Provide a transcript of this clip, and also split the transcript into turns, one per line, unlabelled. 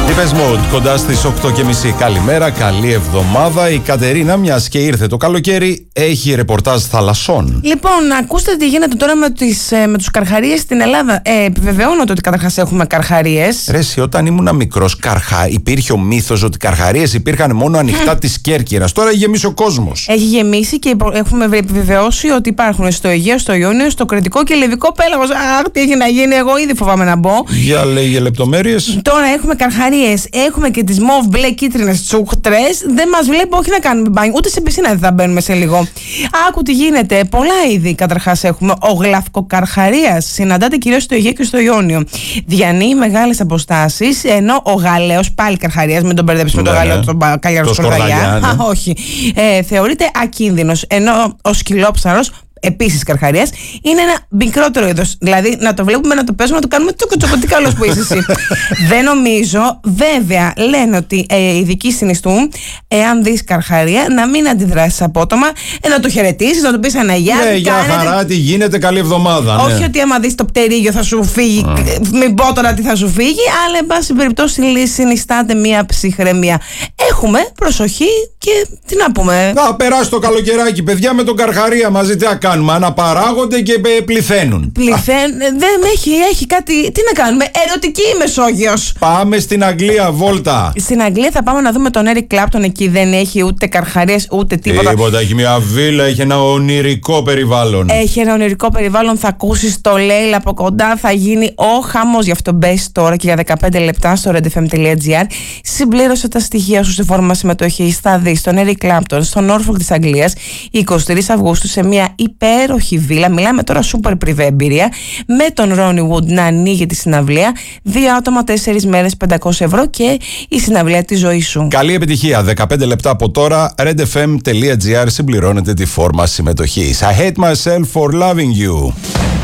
Depeche Mode κοντά στις 8:30. Καλημέρα, καλή εβδομάδα. Η Κατερίνα, μιας και ήρθε το καλοκαίρι, έχει ρεπορτάζ θαλασσών.
Λοιπόν, ακούστε τι γίνεται τώρα με τους καρχαρίες στην Ελλάδα. Επιβεβαιώνω ότι καταρχάς έχουμε καρχαρίες.
Ρε εσύ, όταν ήμουν μικρός, υπήρχε ο μύθος ότι καρχαρίες υπήρχαν μόνο ανοιχτά της Κέρκυρας. Τώρα έχει γεμίσει ο κόσμος.
Έχει γεμίσει και έχουμε επιβεβαιώσει ότι υπάρχουν στο Αιγαίο, στο Ιόνιο, στο Κρητικό και Λευκό πέλαγος. Αχ, τι έχει να γίνει, εγώ ήδη φοβάμαι να μπω.
Για λέγε λεπτομέρειες.
Τώρα έχουμε καρχαρίες, έχουμε και τις μοβ μπλε κίτρινες τσούχτρες. Δεν μας βλέπει, όχι να κάνουμε μπάνιο, ούτε σε πισίνα δεν θα μπαίνουμε σε λίγο. Άκου τι γίνεται. Πολλά είδη καταρχάς έχουμε. Ο γλαυκοκαρχαρίας συναντάται κυρίως στο Αιγαίο και στο Ιόνιο. Διανύει μεγάλες αποστάσεις, ενώ ο Γαλαίος, πάλι καρχαρίας, μην τον μπερδέψει με τον Γαλαίο, τον Καλιάρο Σκορδαλιά.
Ναι.
Όχι. Θεωρείται ακίνδυνος, ενώ ο σκυλόψαρος, επίσης καρχαρίας, είναι ένα μικρότερο είδος. Δηλαδή να το βλέπουμε, να το παίζουμε, να το κάνουμε τσοκοτσοκο. Τι καλός που είσαι εσύ. Δεν νομίζω, βέβαια, λένε ότι οι ειδικοί συνιστούν, εάν δεις καρχαρία, να μην αντιδράσεις απότομα, να το χαιρετήσεις, να του πεις αναγιά.
Ναι, για χαρά, τι γίνεται, καλή εβδομάδα.
Όχι
ναι.
ότι άμα δεις το πτερίγιο θα σου φύγει, μην πω τώρα τι θα σου φύγει, αλλά εν πάση περιπτώσει συνιστάται μια ψυχραιμία. Έχουμε προσοχή και τι να πούμε.
Θα περάσει το καλοκαιράκι, παιδιά, με τον καρχαρία μαζί, τι να κάνουμε, αναπαράγονται και πληθαίνουν.
Δεν έχει κάτι. Τι να κάνουμε, ερωτική η Μεσόγειος.
Πάμε στην Αγγλία, βόλτα.
Στην Αγγλία θα πάμε να δούμε τον Έρικ Κλάπτον. Εκεί δεν έχει ούτε καρχαρίες ούτε τίποτα.
Έχει μια βίλα, έχει ένα ονειρικό περιβάλλον.
Έχει ένα ονειρικό περιβάλλον, θα ακούσεις το Λέιλ από κοντά, θα γίνει ο χαμός. Γι' αυτό μπες τώρα και για 15 λεπτά στο redfm.gr. Συμπλήρωσε τα στοιχεία σου σε φόρμα συμμετοχής. Θα δεις τον Έρικ Κλάπτον στο Νόρφολκ της Αγγλίας 23 Αυγούστου σε μια υπέροχη βίλα. Μιλάμε τώρα super privé εμπειρία. Με τον Ρόνι Wood να ανοίγει τη συναυλία. 2 άτομα, 4 μέρες, 500 ευρώ και η συναυλία της ζωής σου.
Καλή επιτυχία. 15 λεπτά από τώρα. redfm.gr, συμπληρώνετε τη φόρμα συμμετοχής. I hate myself for loving you.